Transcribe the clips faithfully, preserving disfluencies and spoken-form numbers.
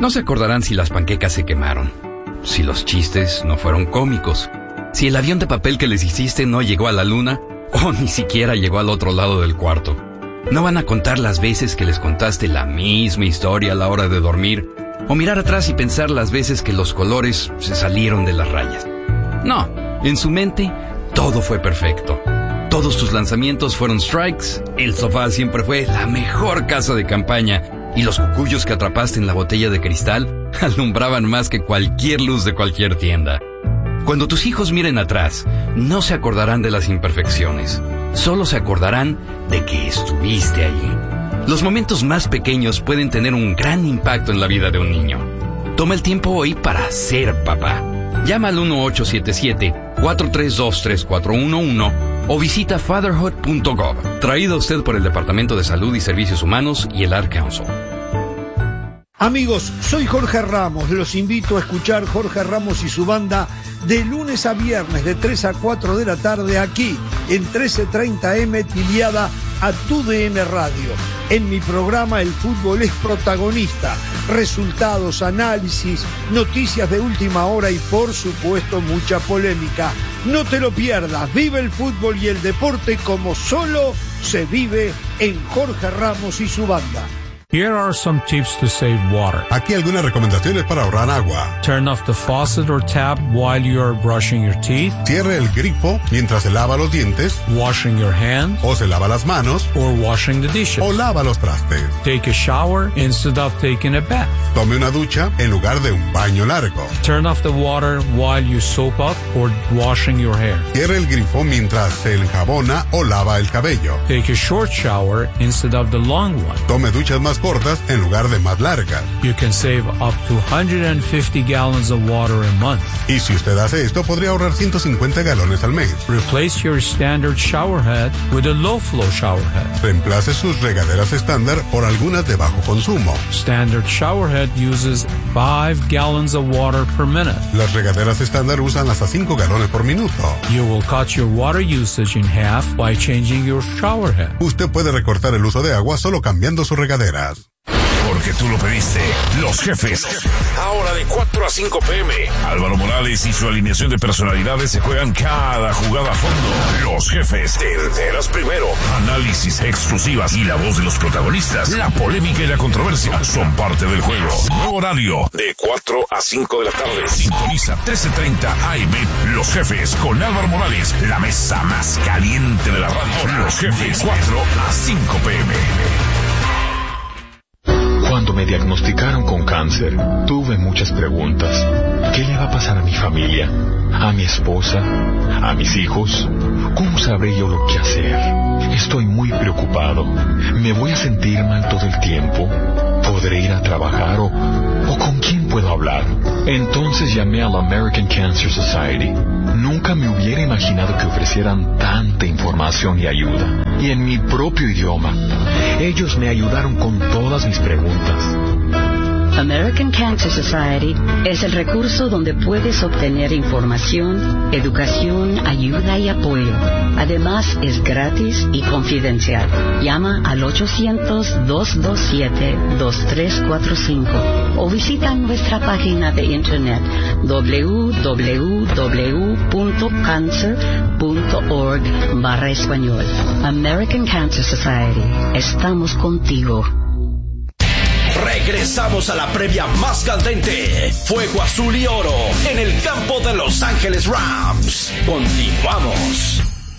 No se acordarán si las panquecas se quemaron, si los chistes no fueron cómicos, si el avión de papel que les hiciste no llegó a la luna o ni siquiera llegó al otro lado del cuarto. No van a contar las veces que les contaste la misma historia a la hora de dormir o mirar atrás y pensar las veces que los colores se salieron de las rayas. No, en su mente todo fue perfecto. Todos tus lanzamientos fueron strikes, el sofá siempre fue la mejor casa de campaña y los cucuyos que atrapaste en la botella de cristal alumbraban más que cualquier luz de cualquier tienda. Cuando tus hijos miren atrás, no se acordarán de las imperfecciones, solo se acordarán de que estuviste allí. Los momentos más pequeños pueden tener un gran impacto en la vida de un niño. Toma el tiempo hoy para ser papá. Llama al uno ocho siete siete, cuatro tres dos, tres cuatro uno uno o visita fatherhood punto gov. Traído a usted por el Departamento de Salud y Servicios Humanos y el Ad Council. Amigos, soy Jorge Ramos. Los invito a escuchar Jorge Ramos y su banda de lunes a viernes de tres a cuatro de la tarde aquí en trece treinta eme Tiliada a tu D N Radio. En mi programa el fútbol es protagonista. Resultados, análisis, noticias de última hora y por supuesto mucha polémica. No te lo pierdas. Vive el fútbol y el deporte como solo se vive en Jorge Ramos y su banda. Here are some tips to save water. Aquí algunas recomendaciones para ahorrar agua. Turn off the faucet or tap while you are brushing your teeth. Cierre el grifo mientras se lava los dientes. Washing your hands. O se lava las manos. Or washing the dishes. O lava los trastes. Take a shower instead of taking a bath. Tome una ducha en lugar de un baño largo. Turn off the water while you soap up or washing your hair. Cierre el grifo mientras se enjabona o lava el cabello. Take a short shower instead of the long one. Tome duchas más cortas en lugar de más largas. You can save up to one hundred fifty gallons of water a month. Y si usted hace esto, podría ahorrar ciento cincuenta galones al mes. Replace your standard shower head with a low flow shower head. Reemplace sus regaderas estándar por algunas de bajo consumo. Standard shower head uses five gallons of water per minute. Las regaderas estándar usan hasta cinco galones por minuto. You will cut your water usage in half by changing your shower head. Usted puede recortar el uso de agua solo cambiando sus regaderas. Porque tú lo pediste. Los Jefes. Ahora de cuatro a cinco pm. Álvaro Morales y su alineación de personalidades se juegan cada jugada a fondo. Los Jefes. Te enteras primero. Análisis, exclusivas y la voz de los protagonistas. La polémica y la controversia son parte del juego. Nuevo horario de cuatro a cinco de la tarde. Sintoniza trece treinta A M. Los Jefes con Álvaro Morales. La mesa más caliente de la radio. Los Jefes. cuatro a cinco pm. Cuando me diagnosticaron con cáncer, tuve muchas preguntas. ¿Qué le va a pasar a mi familia? ¿A mi esposa? ¿A mis hijos? ¿Cómo sabré yo lo que hacer? Estoy muy preocupado. ¿Me voy a sentir mal todo el tiempo? ¿Podré ir a trabajar o, o con quién puedo hablar? Entonces llamé a la American Cancer Society. Nunca me hubiera imaginado que ofrecieran tanta información y ayuda. Y en mi propio idioma. Ellos me ayudaron con todas mis preguntas. American Cancer Society es el recurso donde puedes obtener información, educación, ayuda y apoyo. Además, es gratis y confidencial. Llama al ochocientos, dos dos siete, dos tres cuatro cinco o visita nuestra página de internet w w w punto cancer punto org barra español. American Cancer Society. Estamos contigo. Regresamos a la previa más candente. Fuego azul y oro en el campo de Los Ángeles Rams. Continuamos.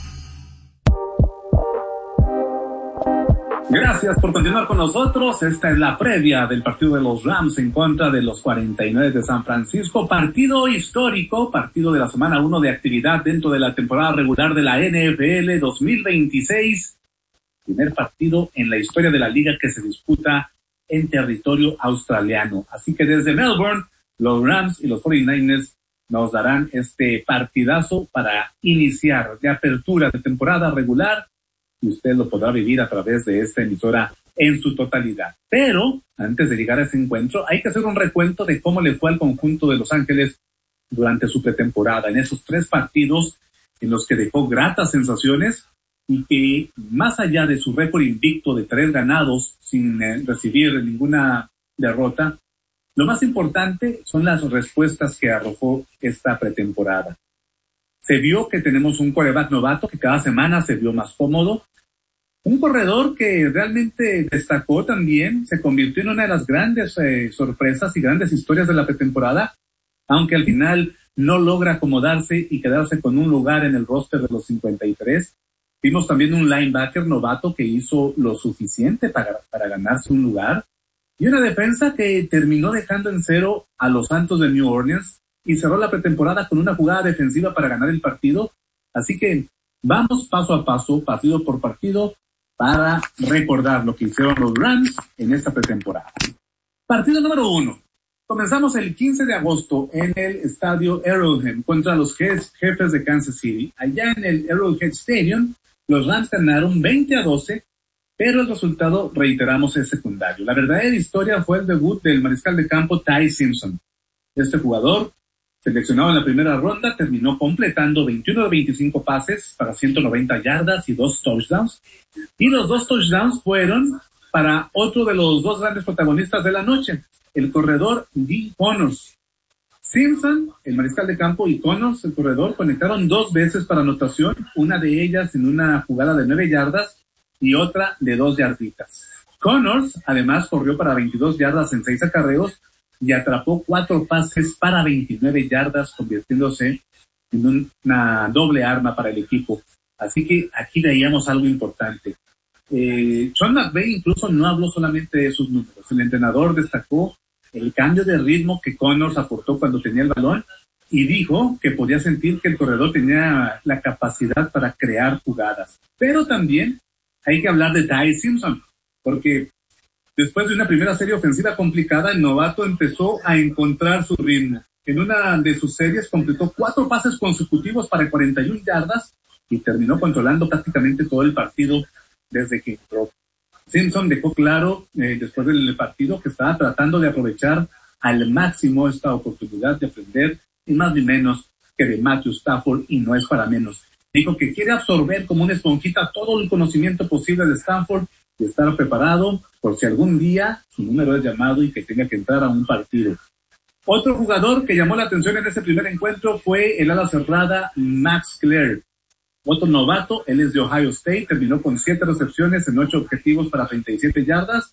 Gracias por continuar con nosotros. Esta es la previa del partido de los Rams en contra de los cuarenta y nueve de San Francisco. Partido histórico, partido de la semana uno de actividad dentro de la temporada regular de la N F L dos mil veintiséis. Primer partido en la historia de la liga que se disputa en territorio australiano. Así que desde Melbourne, los Rams y los cuarenta y nueve ers nos darán este partidazo para iniciar de apertura de temporada regular y usted lo podrá vivir a través de esta emisora en su totalidad. Pero antes de llegar a ese encuentro hay que hacer un recuento de cómo le fue al conjunto de Los Ángeles durante su pretemporada en esos tres partidos en los que dejó gratas sensaciones y que más allá de su récord invicto de tres ganados sin eh, recibir ninguna derrota, Lo más importante son las respuestas que arrojó esta pretemporada. Se vio que tenemos un quarterback novato que cada semana se vio más cómodo. Un corredor que realmente destacó también, se convirtió en una de las grandes eh, sorpresas y grandes historias de la pretemporada, aunque al final no logra acomodarse y quedarse con un lugar en el roster de los cincuenta y tres. Vimos también un linebacker novato que hizo lo suficiente para, para ganarse un lugar. Y una defensa que terminó dejando en cero a los Santos de New Orleans y cerró la pretemporada con una jugada defensiva para ganar el partido. Así que vamos paso a paso, partido por partido, para recordar lo que hicieron los Rams en esta pretemporada. Partido número uno. Comenzamos el quince de agosto en el estadio Arrowhead contra los Jefes de Kansas City. Allá en el Arrowhead Stadium, los Rams ganaron veinte a doce, pero el resultado, reiteramos, es secundario. La verdadera historia fue el debut del mariscal de campo Ty Simpson. Este jugador, seleccionado en la primera ronda, terminó completando veintiuno de veinticinco pases para ciento noventa yardas y dos touchdowns. Y los dos touchdowns fueron para otro de los dos grandes protagonistas de la noche, el corredor Dean Connors. Simpson, el mariscal de campo, y Connors, el corredor, conectaron dos veces para anotación, una de ellas en una jugada de nueve yardas y otra de dos yarditas. Connors, además, corrió para veintidós yardas en seis acarreos y atrapó cuatro pases para veintinueve yardas, convirtiéndose en una doble arma para el equipo. Así que aquí veíamos algo importante. Eh, Sean McVay incluso no habló solamente de sus números. El entrenador destacó el cambio de ritmo que Connors aportó cuando tenía el balón y dijo que podía sentir que el corredor tenía la capacidad para crear jugadas. Pero también hay que hablar de Ty Simpson, porque después de una primera serie ofensiva complicada, el novato empezó a encontrar su ritmo. En una de sus series completó cuatro pases consecutivos para cuarenta y una yardas y terminó controlando prácticamente todo el partido desde que entró. Simpson dejó claro eh, después del partido que estaba tratando de aprovechar al máximo esta oportunidad de aprender, y más ni menos que de Matthew Stafford, y no es para menos. Dijo que quiere absorber como una esponjita todo el conocimiento posible de Stafford y estar preparado por si algún día su número es llamado y que tenga que entrar a un partido. Otro jugador que llamó la atención en ese primer encuentro fue el ala cerrada Max Clare. Otro novato, él es de Ohio State, terminó con siete recepciones en ocho objetivos para treinta y siete yardas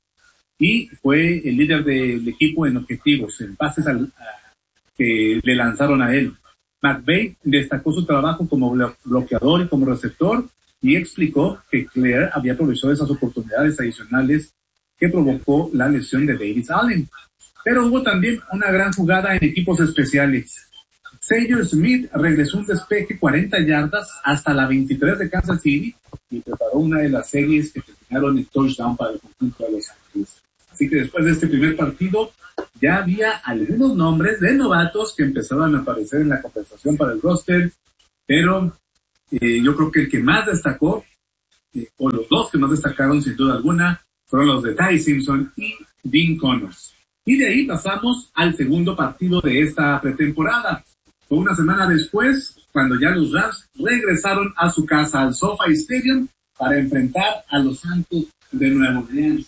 y fue el líder del equipo en objetivos, en pases al, a, que le lanzaron a él. McVay destacó su trabajo como bloqueador y como receptor y explicó que Clare había aprovechado esas oportunidades adicionales que provocó la lesión de Davis Allen. Pero hubo también una gran jugada en equipos especiales. Zaire Smith regresó un despeje cuarenta yardas hasta la veintitrés de Kansas City y preparó una de las series que terminaron en touchdown para el conjunto de Los Ángeles. Así que después de este primer partido ya había algunos nombres de novatos que empezaban a aparecer en la conversación para el roster, pero eh, yo creo que el que más destacó, eh, o los dos que más destacaron sin duda alguna, fueron los de Ty Simpson y Dean Connors. Y de ahí pasamos al segundo partido de esta pretemporada. Fue una semana después, cuando ya los Rams regresaron a su casa, al SoFi Stadium, para enfrentar a los Santos de Nueva Orleans.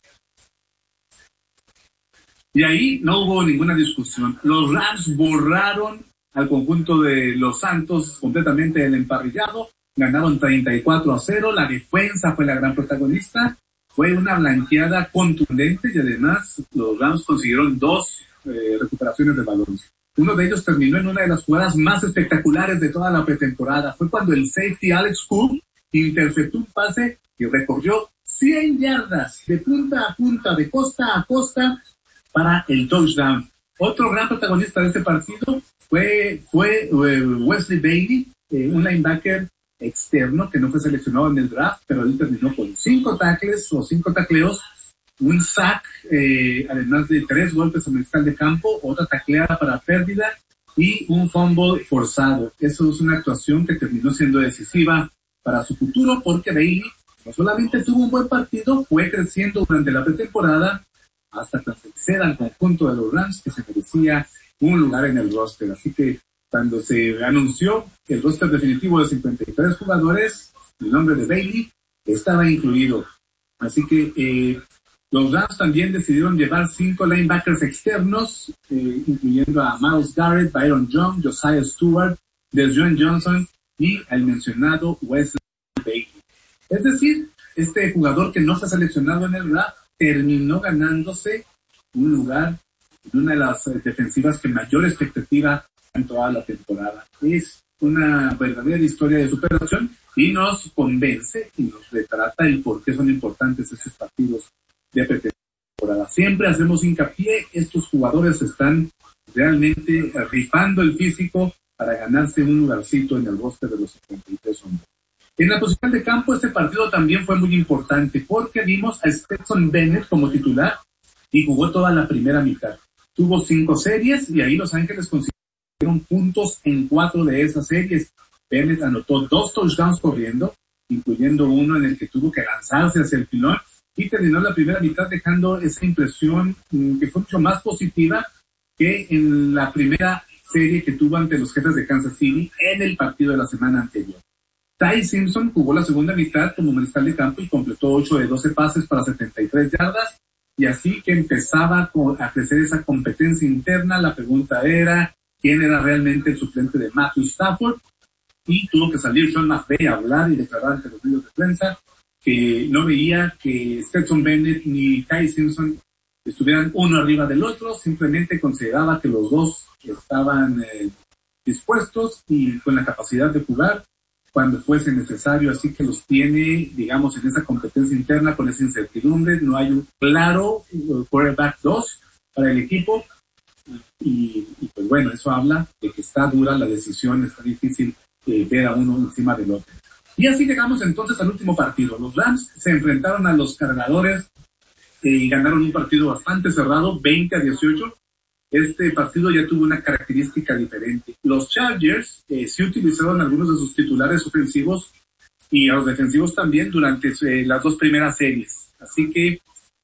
Y ahí no hubo ninguna discusión. Los Rams borraron al conjunto de los Santos completamente del emparrillado. Ganaron treinta y cuatro a cero. La defensa fue la gran protagonista. Fue una blanqueada contundente y además los Rams consiguieron dos eh, recuperaciones de balones. Uno de ellos terminó en una de las jugadas más espectaculares de toda la pretemporada. Fue cuando el safety Alex Cook interceptó un pase y recorrió cien yardas de punta a punta, de costa a costa, para el touchdown. Otro gran protagonista de este partido fue, fue eh, Wesley Bailey, eh, un linebacker externo que no fue seleccionado en el draft, pero él terminó con cinco tackles o cinco tacleos, un sack, eh, además de tres golpes a mariscal de campo, otra tacleada para pérdida y un fumble forzado. Eso es una actuación que terminó siendo decisiva para su futuro, porque Bailey no solamente tuvo un buen partido, fue creciendo durante la pretemporada hasta convencer al conjunto de los Rams que se merecía un lugar en el roster. Así que cuando se anunció que el roster definitivo de cincuenta y tres jugadores, el nombre de Bailey estaba incluido. Así que eh, Los Rams también decidieron llevar cinco linebackers externos, eh, incluyendo a Myles Garrett, Byron Young, Josiah Stewart, Deshaun Johnson y el mencionado Wesley Bailey. Es decir, este jugador que no fue seleccionado en el draft terminó ganándose un lugar en una de las defensivas que mayor expectativa en toda la temporada. Es una verdadera historia de superación y nos convence y nos retrata el por qué son importantes estos partidos de pretemporada. Siempre hacemos hincapié, estos jugadores están realmente rifando el físico para ganarse un lugarcito en el roster de los setenta y tres hombres. En la posición de campo, este partido también fue muy importante porque vimos a Stetson Bennett como titular y jugó toda la primera mitad. Tuvo cinco series y ahí Los Ángeles consiguieron puntos en cuatro de esas series. Bennett anotó dos touchdowns corriendo, incluyendo uno en el que tuvo que lanzarse hacia el pilón, y terminó la primera mitad dejando esa impresión mmm, que fue mucho más positiva que en la primera serie que tuvo ante los Jefes de Kansas City en el partido de la semana anterior. Ty Simpson jugó la segunda mitad como mariscal de campo y completó ocho de doce pases para setenta y tres yardas, y así que empezaba a crecer esa competencia interna. La pregunta era quién era realmente el suplente de Matthew Stafford, y tuvo que salir Sean McVay a hablar y declarar ante los medios de prensa que no veía que Stetson Bennett ni Ty Simpson estuvieran uno arriba del otro, simplemente consideraba que los dos estaban eh, dispuestos y con la capacidad de jugar cuando fuese necesario, así que los tiene, digamos, en esa competencia interna, con esa incertidumbre. No hay un claro quarterback dos para el equipo, y, y pues bueno, eso habla de que está dura la decisión, está difícil eh, ver a uno encima del otro. Y así llegamos entonces al último partido. Los Rams se enfrentaron a los Cargadores eh, y ganaron un partido bastante cerrado, veinte a dieciocho. Este partido ya tuvo una característica diferente. Los Chargers eh, sí utilizaron algunos de sus titulares ofensivos y a los defensivos también durante eh, las dos primeras series. Así que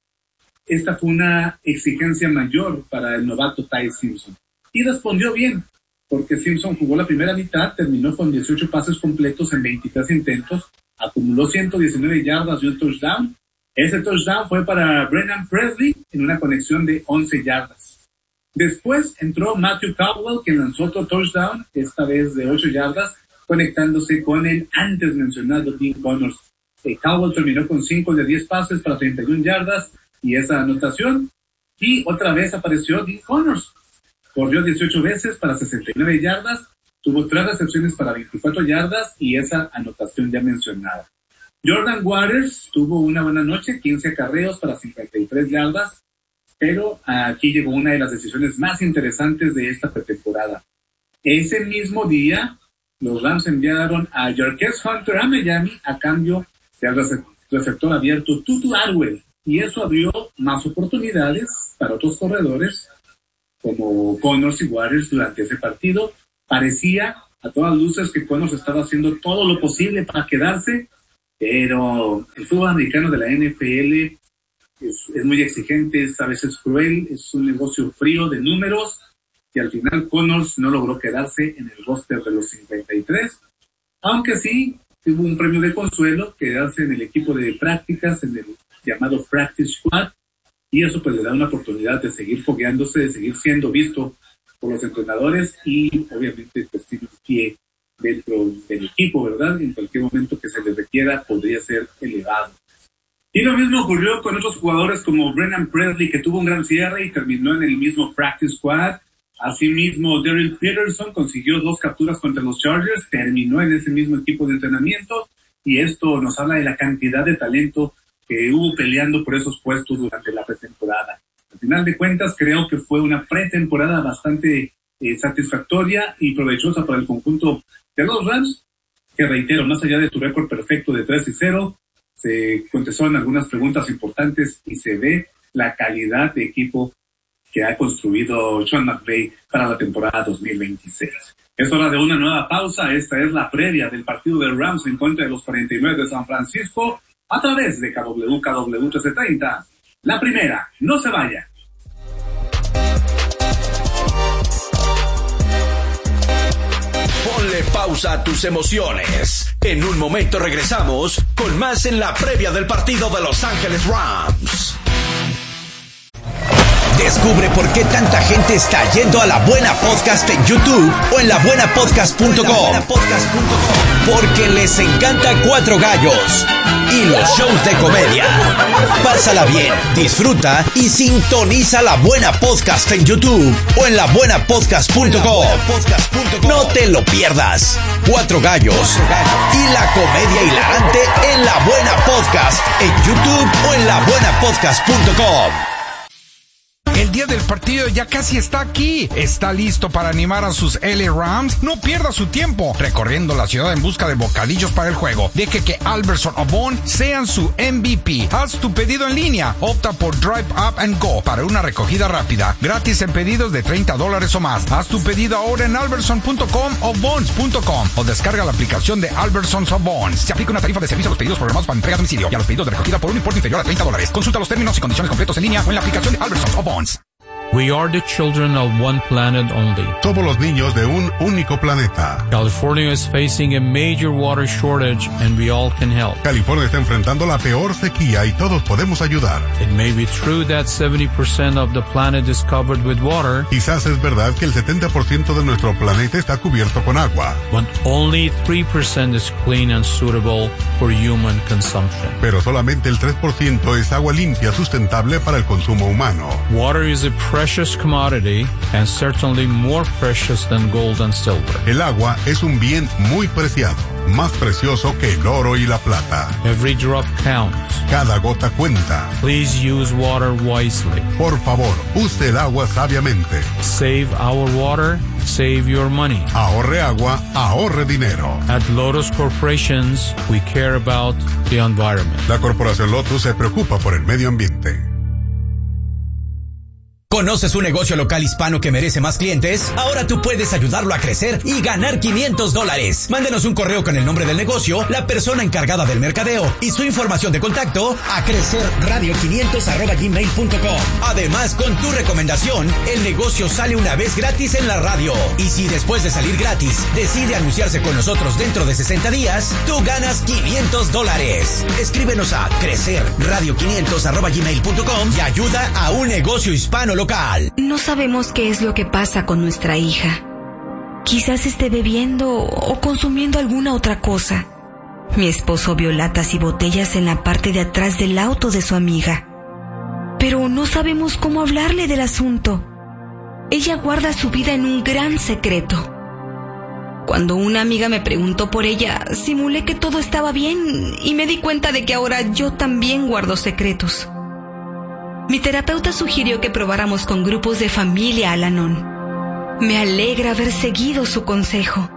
esta fue una exigencia mayor para el novato Ty Simpson. Y respondió bien, porque Simpson jugó la primera mitad, terminó con dieciocho pases completos en veintitrés intentos, acumuló ciento diecinueve yardas y un touchdown. Ese touchdown fue para Brennan Presley en una conexión de once yardas. Después entró Matthew Caldwell, que lanzó otro touchdown, esta vez de ocho yardas, conectándose con el antes mencionado Dean Connors. Eh, Caldwell terminó con cinco de diez pases para treinta y una yardas y esa anotación. Y otra vez apareció Dean Connors. Corrió dieciocho veces para sesenta y nueve yardas, tuvo tres recepciones para veinticuatro yardas y esa anotación ya mencionada. Jordan Waters tuvo una buena noche, quince acarreos para cincuenta y tres yardas, pero aquí llegó una de las decisiones más interesantes de esta pretemporada. Ese mismo día, los Rams enviaron a Jarquez Hunter a Miami a cambio del receptor abierto Tutu Atwell, y eso abrió más oportunidades para otros corredores como Connors y Waters durante ese partido. Parecía a todas luces que Connors estaba haciendo todo lo posible para quedarse, pero el fútbol americano de la N F L Es, es muy exigente, es a veces cruel, es un negocio frío de números, y al final Connors no logró quedarse en el roster de los cincuenta y tres, aunque sí tuvo un premio de consuelo, quedarse en el equipo de prácticas, en el llamado Practice Squad, y eso pues le da una oportunidad de seguir fogueándose, de seguir siendo visto por los entrenadores, y obviamente pues tiene un pie dentro del equipo, ¿verdad? En cualquier momento que se le requiera podría ser elevado. Y lo mismo ocurrió con otros jugadores como Brennan Presley, que tuvo un gran cierre y terminó en el mismo Practice Squad. Asimismo, Daryl Peterson consiguió dos capturas contra los Chargers, terminó en ese mismo equipo de entrenamiento, y esto nos habla de la cantidad de talento que hubo peleando por esos puestos durante la pretemporada. Al final de cuentas, creo que fue una pretemporada bastante eh, satisfactoria y provechosa para el conjunto de los Rams, que reitero, más allá de su récord perfecto de tres y cero, se contestaron algunas preguntas importantes y se ve la calidad de equipo que ha construido Sean McVay para la temporada dos mil veintiséis. Es hora de una nueva pausa. Esta es la previa del partido de Rams en contra de los cuarenta y nueve de San Francisco a través de K W K W trece treinta. La primera, no se vaya. Ponle pausa a tus emociones. En un momento regresamos con más en la previa del partido de Los Ángeles Rams. Descubre por qué tanta gente está yendo a La Buena Podcast en YouTube o en la buena podcast punto com. Porque les encanta Cuatro Gallos y los shows de comedia. Pásala bien, disfruta y sintoniza La Buena Podcast en YouTube o en la buena podcast punto com. No te lo pierdas. Cuatro Gallos y la comedia hilarante en La Buena Podcast en YouTube o en la buena podcast punto com. El día del partido ya casi está aquí. ¿Está listo para animar a sus L A Rams? No pierda su tiempo recorriendo la ciudad en busca de bocadillos para el juego. Deje que Albertson o Bond sean su M V P. Haz tu pedido en línea. Opta por Drive Up and Go para una recogida rápida. Gratis en pedidos de treinta dólares o más. Haz tu pedido ahora en albertson punto com o bonds punto com o descarga la aplicación de Albertsons o Bonds. Se aplica una tarifa de servicio a los pedidos programados para entrega a domicilio y a los pedidos de recogida por un importe inferior a treinta dólares. Consulta los términos y condiciones completos en línea o en la aplicación de Albertsons o Bonds. We are the children of one planet only. Somos los niños de un único planeta. California is facing a major water shortage and we all can help. California está enfrentando la peor sequía y todos podemos ayudar. It may be true that seventy percent of the planet is covered with water. Quizás es verdad que el setenta por ciento de nuestro planeta está cubierto con agua. But only three percent is clean and suitable for human consumption. Pero solamente el tres por ciento es agua limpia sustentable para el consumo humano. Water is a precious commodity and certainly more precious than gold and silver. El agua es un bien muy preciado, más precioso que el oro y la plata. Every drop counts. Cada gota cuenta. Please use water wisely. Por favor, use el agua sabiamente. Save our water, save your money. Ahorre agua, ahorre dinero. At Lotus Corporations, we care about the environment. La corporación Lotus se preocupa por el medio ambiente. ¿Conoces un negocio local hispano que merece más clientes? Ahora tú puedes ayudarlo a crecer y ganar quinientos dólares. Mándenos un correo con el nombre del negocio, la persona encargada del mercadeo y su información de contacto a crecerradio quinientos arroba gmail punto com. Además, con tu recomendación, el negocio sale una vez gratis en la radio. Y si después de salir gratis decide anunciarse con nosotros dentro de sesenta días, tú ganas quinientos dólares. Escríbenos a crecerradio quinientos arroba gmail punto com y ayuda a un negocio hispano local. No sabemos qué es lo que pasa con nuestra hija. Quizás esté bebiendo o consumiendo alguna otra cosa. Mi esposo vio latas y botellas en la parte de atrás del auto de su amiga. Pero no sabemos cómo hablarle del asunto. Ella guarda su vida en un gran secreto. Cuando una amiga me preguntó por ella, simulé que todo estaba bien y me di cuenta de que ahora yo también guardo secretos. Mi terapeuta sugirió que probáramos con grupos de familia Al-Anon. Me alegra haber seguido su consejo.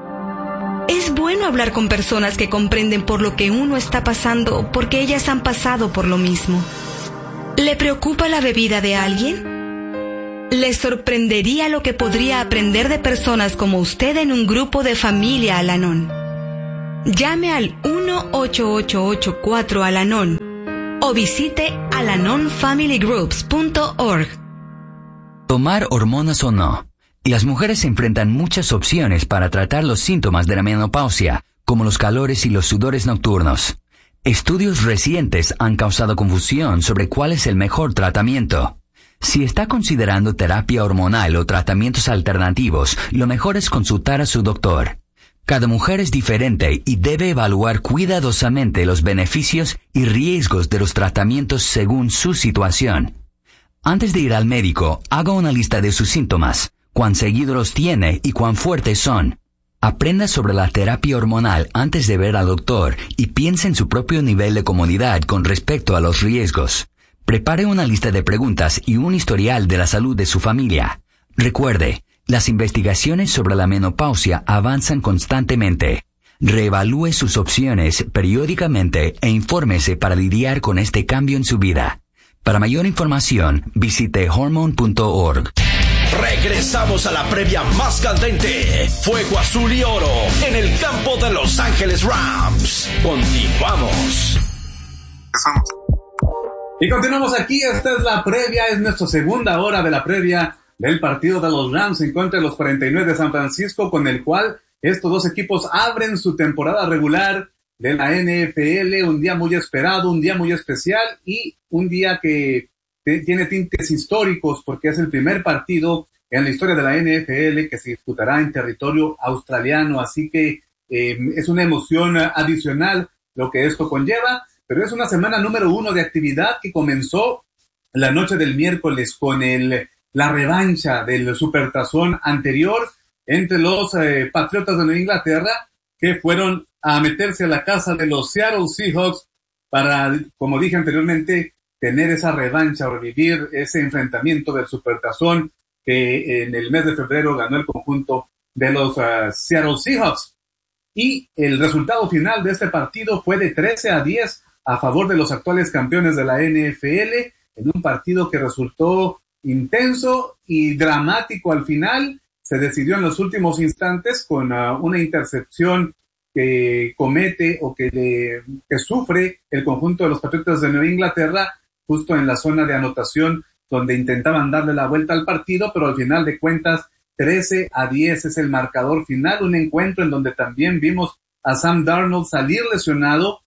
Es bueno hablar con personas que comprenden por lo que uno está pasando, porque ellas han pasado por lo mismo. ¿Le preocupa la bebida de alguien? ¿Le sorprendería lo que podría aprender de personas como usted en un grupo de familia Al-Anon? Llame al uno ocho ocho ocho cuatro Al-Anon o visite alanon family groups punto org. Tomar hormonas o no. Las mujeres enfrentan muchas opciones para tratar los síntomas de la menopausia, como los calores y los sudores nocturnos. Estudios recientes han causado confusión sobre cuál es el mejor tratamiento. Si está considerando terapia hormonal o tratamientos alternativos, lo mejor es consultar a su doctor. Cada mujer es diferente y debe evaluar cuidadosamente los beneficios y riesgos de los tratamientos según su situación. Antes de ir al médico, haga una lista de sus síntomas, cuán seguido los tiene y cuán fuertes son. Aprenda sobre la terapia hormonal antes de ver al doctor y piense en su propio nivel de comodidad con respecto a los riesgos. Prepare una lista de preguntas y un historial de la salud de su familia. Recuerde, las investigaciones sobre la menopausia avanzan constantemente. Reevalúe sus opciones periódicamente e infórmese para lidiar con este cambio en su vida. Para mayor información, visite hormone punto org. Regresamos a la previa más candente. Fuego azul y oro en el campo de Los Ángeles Rams. Continuamos. Y continuamos aquí. Esta es la previa, es nuestra segunda hora de la previa del partido de los Rams en contra de los cuarenta y nueve de San Francisco, con el cual estos dos equipos abren su temporada regular de la N F L. Un día muy esperado, un día muy especial y un día que tiene tintes históricos porque es el primer partido en la historia de la N F L que se disputará en territorio australiano, así que eh, es una emoción adicional lo que esto conlleva, pero es una semana número uno de actividad que comenzó la noche del miércoles con el la revancha del supertazón anterior entre los eh, Patriotas de Nueva Inglaterra, que fueron a meterse a la casa de los Seattle Seahawks para, como dije anteriormente, tener esa revancha o revivir ese enfrentamiento del supertazón que en el mes de febrero ganó el conjunto de los uh, Seattle Seahawks. Y el resultado final de este partido fue de trece a diez a favor de los actuales campeones de la N F L, en un partido que resultó intenso y dramático al final. Se decidió en los últimos instantes con uh, una intercepción que comete o que, le, que sufre el conjunto de los Patriotas de Nueva Inglaterra justo en la zona de anotación donde intentaban darle la vuelta al partido, pero al final de cuentas trece a diez es el marcador final, un encuentro en donde también vimos a Sam Darnold salir lesionado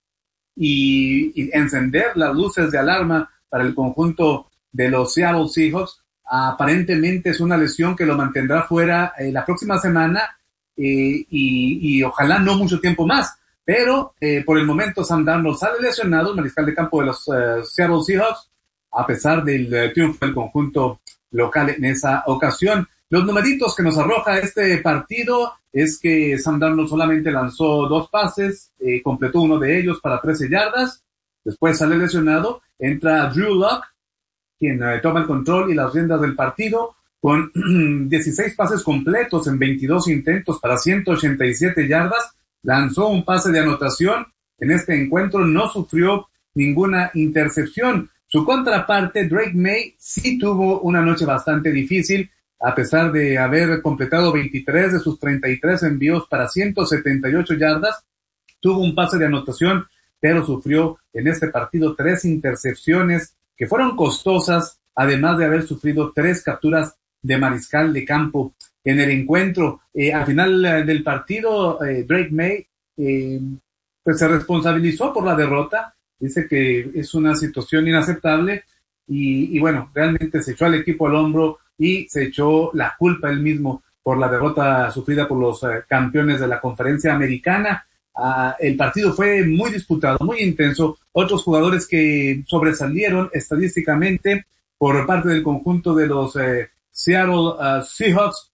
y, y encender las luces de alarma para el conjunto de los Seattle Seahawks. Aparentemente es una lesión que lo mantendrá fuera eh, la próxima semana eh, y, y ojalá no mucho tiempo más, pero eh, por el momento Sam Darnold sale lesionado, el mariscal de campo de los uh, Seattle Seahawks, a pesar del uh, triunfo del conjunto local en esa ocasión. Los numeritos que nos arroja este partido es que Sam Darnold solamente lanzó dos pases, eh, completó uno de ellos para trece yardas, después sale lesionado, entra Drew Lock, quien uh, toma el control y las riendas del partido, con dieciséis pases completos en veintidós intentos para ciento ochenta y siete yardas, lanzó un pase de anotación. En este encuentro no sufrió ninguna intercepción. Su contraparte, Drake May, sí tuvo una noche bastante difícil, a pesar de haber completado veintitrés de sus treinta y tres envíos para ciento setenta y ocho yardas, tuvo un pase de anotación, pero sufrió en este partido tres intercepciones que fueron costosas, además de haber sufrido tres capturas de mariscal de campo en el encuentro. Eh, al final eh, del partido, eh, Drake May eh, pues se responsabilizó por la derrota, dice que es una situación inaceptable y, y bueno, realmente se echó al equipo al hombro y se echó la culpa él mismo por la derrota sufrida por los eh, campeones de la conferencia americana. Ah, el partido fue muy disputado, muy intenso. Otros jugadores que sobresalieron estadísticamente por parte del conjunto de los eh, Seattle uh, Seahawks,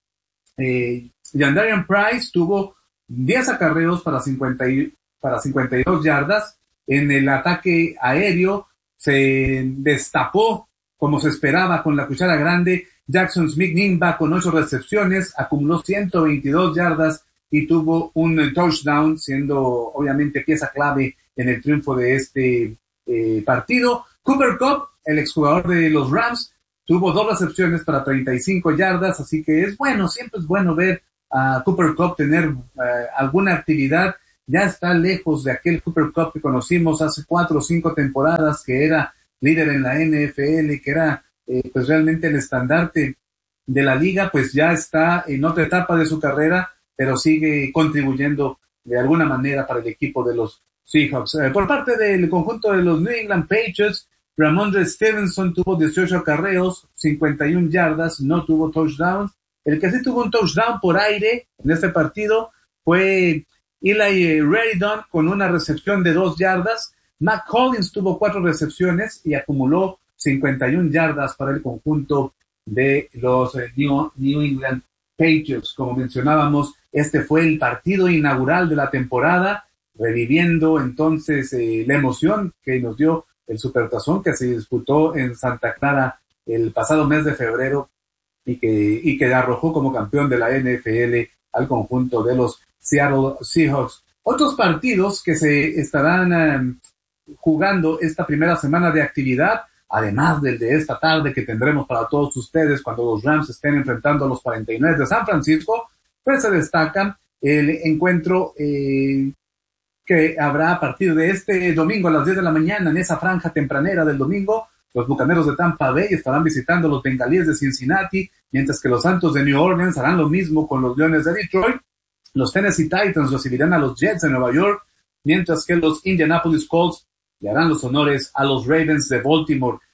eh, Yandarian Price tuvo diez acarreos para cincuenta y, para cincuenta y dos yardas. En el ataque aéreo se destapó como se esperaba con la cuchara grande. Jackson Smith-Njigba con ocho recepciones, acumuló ciento veintidós yardas y tuvo un touchdown, siendo obviamente pieza clave en el triunfo de este eh, partido. Cooper Kupp, el exjugador de los Rams, tuvo dos recepciones para treinta y cinco yardas, así que es bueno, siempre es bueno ver a Cooper Kupp tener eh, alguna actividad. Ya está lejos de aquel Cooper Kupp que conocimos hace cuatro o cinco temporadas, que era líder en la N F L, que era eh, pues realmente el estandarte de la liga. Pues ya está en otra etapa de su carrera, pero sigue contribuyendo de alguna manera para el equipo de los Seahawks. Eh, por parte del conjunto de los New England Patriots, Ramondre Stevenson tuvo dieciocho acarreos, cincuenta y una yardas, no tuvo touchdown. El que sí tuvo un touchdown por aire en este partido fue Eli Raridon con una recepción de dos yardas. Matt Collins tuvo cuatro recepciones y acumuló cincuenta y una yardas para el conjunto de los New, New England Patriots. Como mencionábamos, este fue el partido inaugural de la temporada, reviviendo entonces eh, la emoción que nos dio el Supertazón que se disputó en Santa Clara el pasado mes de febrero y que, y que arrojó como campeón de la N F L al conjunto de los Seattle Seahawks. Otros partidos que se estarán um, jugando esta primera semana de actividad, además del de esta tarde que tendremos para todos ustedes cuando los Rams estén enfrentando a los cuarenta y nueve de San Francisco, pues se destaca el encuentro eh, que habrá a partir de este domingo a las diez de la mañana en esa franja tempranera del domingo. Los Bucaneros de Tampa Bay estarán visitando a los Bengalíes de Cincinnati, mientras que los Santos de New Orleans harán lo mismo con los Leones de Detroit. Los Tennessee Titans recibirán a los Jets de Nueva York, mientras que los Indianapolis Colts le harán los honores a los Ravens de Baltimore.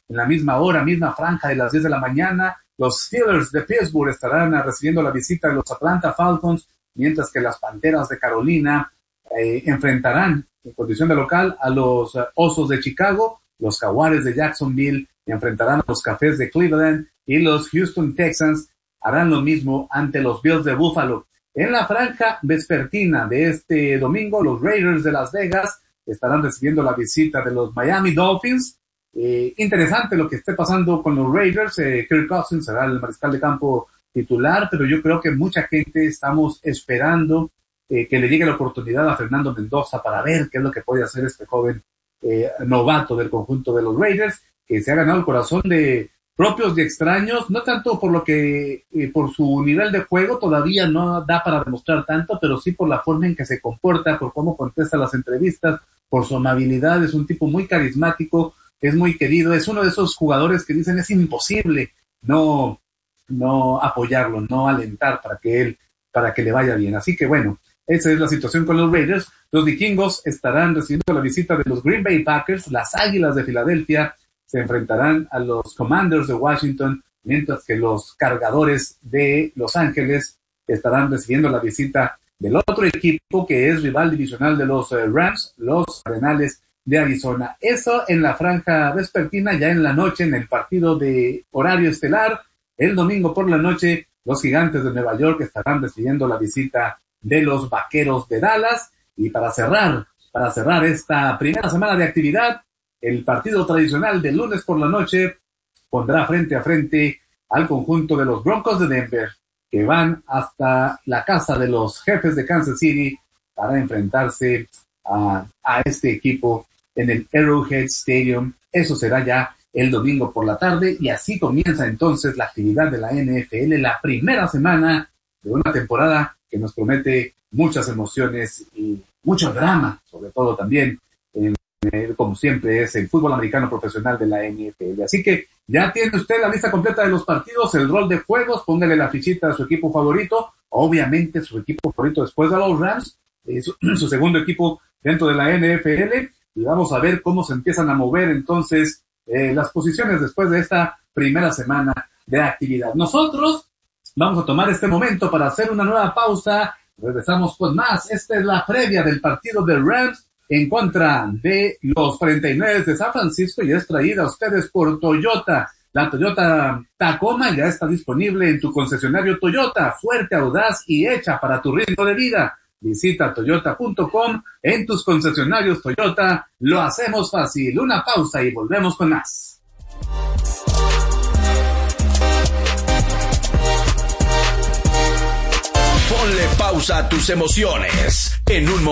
en la misma hora, misma franja de las diez de la mañana. Los Steelers de Pittsburgh estarán recibiendo la visita de los Atlanta Falcons, mientras que las Panteras de Carolina eh, enfrentarán en condición de local a los uh, Osos de Chicago. Los Jaguares de Jacksonville enfrentarán a los Cafés de Cleveland y los Houston Texans harán lo mismo ante los Bills de Buffalo. En la franja vespertina de este domingo, los Raiders de Las Vegas estarán recibiendo la visita de los Miami Dolphins. Eh, interesante lo que esté pasando con los Raiders. Eh, Kirk Cousins será el mariscal de campo titular, pero yo creo que mucha gente estamos esperando eh, que le llegue la oportunidad a Fernando Mendoza para ver qué es lo que puede hacer este joven eh, novato del conjunto de los Raiders, que se ha ganado el corazón de propios y extraños, no tanto por lo que, eh, por su nivel de juego, todavía no da para demostrar tanto, pero sí por la forma en que se comporta, por cómo contesta las entrevistas, por su amabilidad. Es un tipo muy carismático, es muy querido, es uno de esos jugadores que dicen es imposible no, no apoyarlo, no alentar para que él, para que le vaya bien. Así que bueno, esa es la situación con los Raiders. Los vikingos estarán recibiendo la visita de los Green Bay Packers. Las Águilas de Filadelfia se enfrentarán a los Commanders de Washington, mientras que los Cargadores de Los Ángeles estarán recibiendo la visita del otro equipo que es rival divisional de los eh, Rams, los Cardenales de Arizona. Eso en la franja vespertina. Ya en la noche, en el partido de horario estelar, el domingo por la noche, los Gigantes de Nueva York estarán recibiendo la visita de los Vaqueros de Dallas. Y para cerrar, para cerrar esta primera semana de actividad, el partido tradicional del lunes por la noche pondrá frente a frente al conjunto de los Broncos de Denver, que van hasta la casa de los Jefes de Kansas City para enfrentarse a, a este equipo en el Arrowhead Stadium. Eso será ya el domingo por la tarde, y así comienza entonces la actividad de la N F L, la primera semana de una temporada que nos promete muchas emociones y mucho drama, sobre todo también, en, en, como siempre es el fútbol americano profesional de la N F L. Así que ya tiene usted la lista completa de los partidos, el rol de juegos, póngale la fichita a su equipo favorito, obviamente su equipo favorito después de los Rams, eh, su, su segundo equipo dentro de la N F L, y vamos a ver cómo se empiezan a mover entonces eh, las posiciones después de esta primera semana de actividad. Nosotros vamos a tomar este momento para hacer una nueva pausa. Regresamos con más. Esta es la previa del partido de Rams en contra de los cuarenta y nueve de San Francisco, y es traída a ustedes por Toyota. La Toyota Tacoma ya está disponible en tu concesionario Toyota, fuerte, audaz y hecha para tu ritmo de vida. Visita toyota punto com en tus concesionarios Toyota. Lo hacemos fácil. Una pausa y volvemos con más. Ponle pausa a tus emociones. En un momento